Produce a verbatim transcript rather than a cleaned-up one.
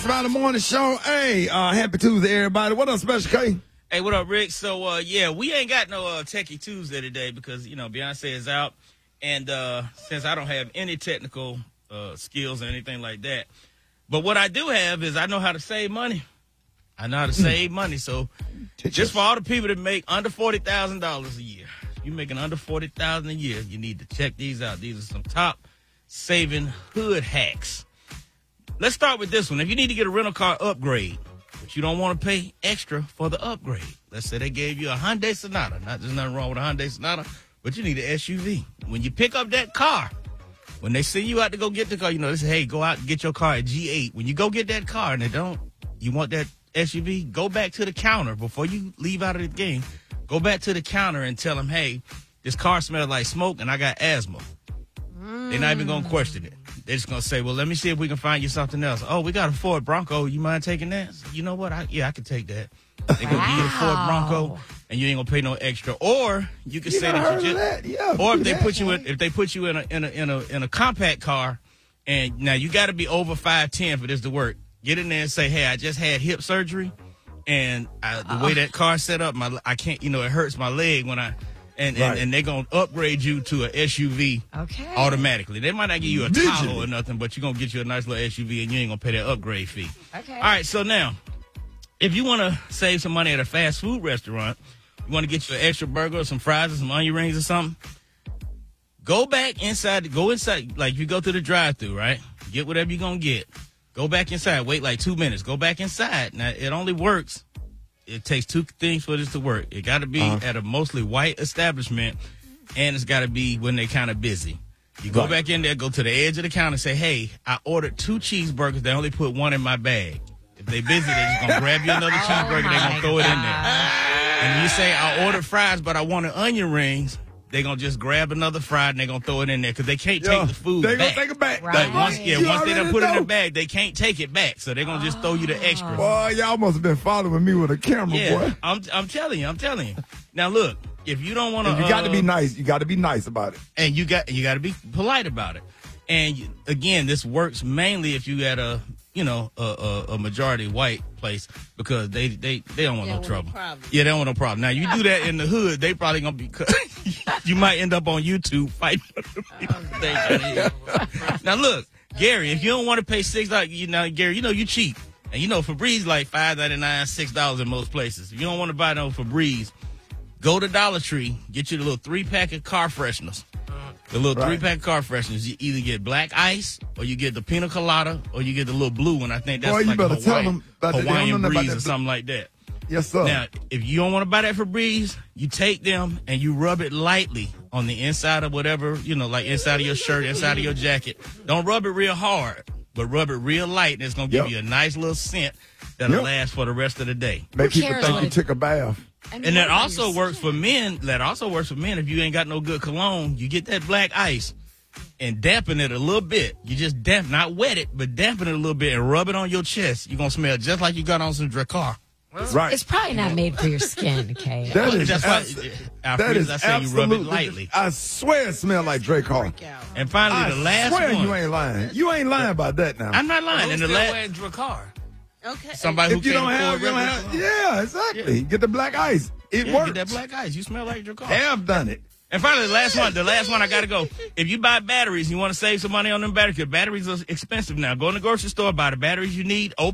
Around the Morning Show. Hey, uh, happy Tuesday, everybody. What up, Special K? Hey, what up, Rick? So, uh, yeah, we ain't got no uh, Techie Tuesday today because, you know, Beyonce is out. And uh, since I don't have any technical uh, skills or anything like that. But what I do have is I know how to save money. I know how to save money. So just for all the people that make under forty thousand dollars a year, you're making under forty thousand dollars a year, you need to check these out. These are some top saving hood hacks. Let's start with this one. If you need to get a rental car upgrade, but you don't want to pay extra for the upgrade. Let's say they gave you a Hyundai Sonata. Not there's nothing wrong with a Hyundai Sonata, but you need an S U V. When you pick up that car, when they send you out to go get the car, you know, they say, hey, go out and get your car at G eight. When you go get that car and they don't, you want that S U V, go back to the counter before you leave out of the game. Go back to the counter and tell them, hey, this car smells like smoke and I got asthma. Mm. They're not even going to question it. They're just going to say, well, let me see if we can find you something else. Oh, we got a Ford Bronco. You mind taking that? You know what? I, yeah, I can take that. They're going to give you a Ford Bronco, and you ain't going to pay no extra. Or you can You say never that heard you of just, that? Yeah, or if do they that, put you man. in, if they put you in a in a in a in a compact car, and now you got to be over five ten for this to work. Get in there and say, hey, I just had hip surgery, and I, the way that car's set up, my I can't, you know, it hurts my leg when I. And, Right. and and they're going to upgrade you to an S U V Okay. automatically. They might not give you a Digitally. Tahoe or nothing, but you're going to get you a nice little S U V, and you ain't going to pay that upgrade fee. Okay. All right, so now, if you want to save some money at a fast food restaurant, you want to get you an extra burger or some fries or some onion rings or something, go back inside. Go inside. Like, you go to the drive-thru, right? Get whatever you're going to get. Go back inside. Wait like two minutes. Go back inside. Now, it only works. It takes two things for this to work. It got to be Uh-huh. at a mostly white establishment, and it's got to be when they're kind of busy. You go Right. back in there, go to the edge of the counter and say, hey, I ordered two cheeseburgers. They only put one in my bag. If they busy, they're just going to grab you another cheeseburger. They're going to my throw it in there. And you say, I ordered fries, but I wanted onion rings. They're going to just grab another fry and they're going to throw it in there because they can't Yeah, take the food they back. gonna take it back. Right. That's Once, right. yeah, You once they done already put it in know. the bag, they can't take it back. So they're going to just throw you the extra. Boy, y'all must have been following me with a camera, Yeah, boy. I'm I'm telling you, I'm telling you. Now look, if you don't want to, And you got to uh, be nice. You got to be nice about it. and you got you got to be polite about it. And you, again, this works mainly if you at a you know a, a, a majority white place because they they, they don't want They no don't want trouble. no problem. Yeah, they don't want no problem. Now you do that in the hood, they probably gonna be. You might end up on YouTube fighting for the people. They trying to hear. Now look, Gary, if you don't want to pay six dollars, you know, Gary, you know you cheap, and you know Febreze like five ninety nine, six dollars in most places. If you don't want to buy no Febreze, go to Dollar Tree, get you the little three pack of car fresheners. The little Right. three pack car fresheners. You either get black ice, or you get the pina colada, or you get the little blue one. I think that's Boy, you like better a tell Hawaiian, them about that. They don't Hawaiian know nothing about breeze that or blue- something like that. Yes, sir. Now, if you don't want to buy that Febreze, you take them and you rub it lightly on the inside of whatever, you know, like inside of your shirt, inside of your jacket. Don't rub it real hard, but rub it real light, and it's going to give Yep. you a nice little scent that'll Yep. last for the rest of the day. Make Who people cares think what you it- took a bath. I mean, And that what about also your works for skin? men. That also works for men. If you ain't got no good cologne, you get that black ice and dampen it a little bit. You just damp, not wet it, but dampen it a little bit and rub it on your chest. You're going to smell just like you got on some Dracar. Right. It's probably not made for your skin, okay? That is, That's why, abs- Alfred, that is I say you rub absolutely. it lightly. I swear it smells like Drake Hall. Break out. And finally, I the last swear one. you ain't lying. You ain't lying about that now. I'm not lying. And Who's the still last, wearing Dracar? Okay. somebody who if you can't don't have, afford you don't regular have. cologne. Yeah, exactly. Get the black ice. It Yeah, works. get that black ice. You smell like Dracar. Have done it. And finally, the last one, the last one I got to go. If you buy batteries, you want to save some money on them batteries, because batteries are expensive now. Go in the grocery store, buy the batteries you need, open